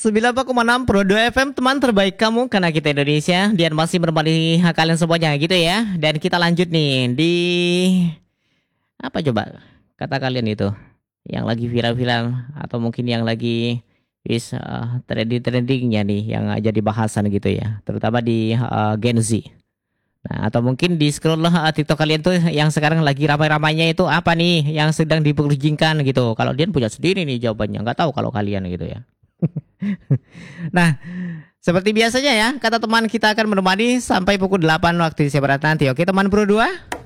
94,6 Pro 2 FM, teman terbaik kamu karena kita Indonesia. Dan masih menemani kalian semuanya gitu ya. Dan kita lanjut nih di apa coba kata kalian itu yang lagi viral-viral atau mungkin yang lagi trending-trendingnya nih yang jadi bahasan gitu ya, terutama di Gen Z. Nah, atau mungkin di scroll TikTok kalian tuh yang sekarang lagi ramai-ramainya itu apa nih yang sedang diperbincangkan gitu. Kalau dia punya sendiri nih jawabannya, nggak tahu kalau kalian gitu ya. Nah, seperti biasanya ya, kata teman kita akan menemani sampai pukul 8 waktu Indonesia Barat nanti. Oke, teman Bro 2?